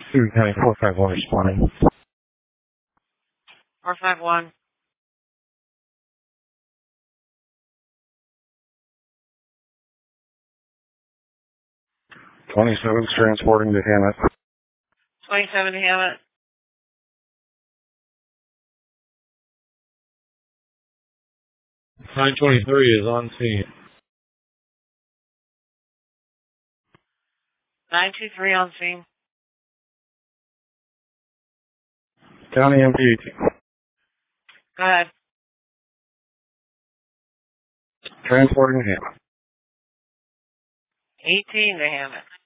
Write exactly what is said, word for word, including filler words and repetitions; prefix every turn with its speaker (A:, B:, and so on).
A: Sioux County four five one responding.
B: four five one.
A: twenty-seven's transporting to Hammett.
B: twenty-seven to Hammett.
A: nine twenty-three is on scene.
B: nine two three on scene.
A: County M P.
B: Go ahead.
A: Transporting to Hammett.
B: eighteen to Hammett.